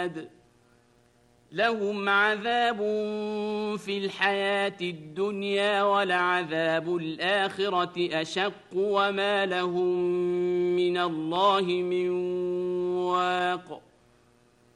لهم عذاب في الحياة الدنيا ولعذاب الآخرة أشق وما لهم من الله من واق